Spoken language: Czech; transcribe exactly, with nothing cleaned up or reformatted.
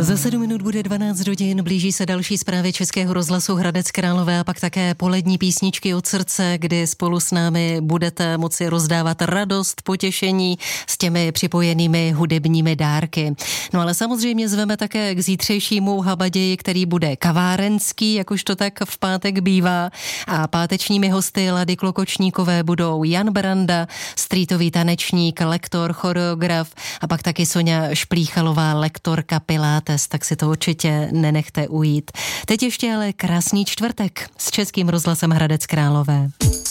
Za sedm minut bude dvanáct hodin, blíží se další zprávy Českého rozhlasu Hradec Králové a pak také polední písničky od srdce, kdy spolu s námi budete moci rozdávat radost, potěšení s těmi připojenými hudebními dárky. No ale samozřejmě zveme také k zítřejšímu habaději, který bude kavárenský, jak už to tak v pátek bývá, a pátečními hosty Lady Klokočníkové budou Jan Branda, streetový tanečník, lektor, choreograf a pak taky Soňa Šplíchalová, lektorka Pilates, tak si to určitě nenechte ujít. Teď ještě ale krásný čtvrtek s Českým rozhlasem Hradec Králové.